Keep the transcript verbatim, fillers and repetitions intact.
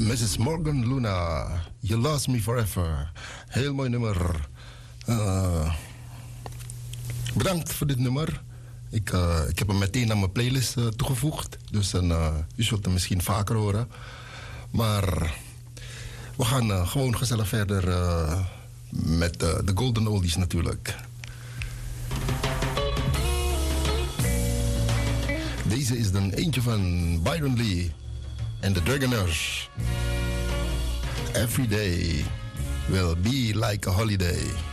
missus Morgan Luna, You Lost Me Forever. Heel mooi nummer. Uh, bedankt voor dit nummer. Ik, uh, ik heb hem meteen naar mijn playlist uh, toegevoegd. Dus uh, u zult hem misschien vaker horen. Maar we gaan uh, gewoon gezellig verder uh, met uh, de Golden Oldies natuurlijk. Deze is dan eentje van Byron Lee en de Dragoners. Every day will be like a holiday.